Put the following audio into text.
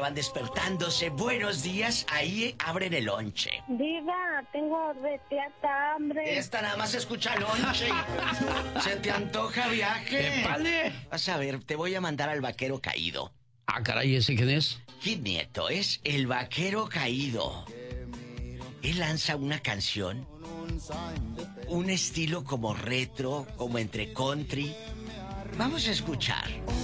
van despertándose. Buenos días, ahí abren el lonche. Diva, tengo reteata hambre. Esta nada más escucha lonche. ¿Se te antoja viaje? ¡Épale! Vas a ver, te voy a mandar al vaquero caído. Ah, caray, ¿ese quién es? Kid Nieto es el vaquero caído. Él lanza una canción, un estilo como retro, como entre country. Vamos a escuchar.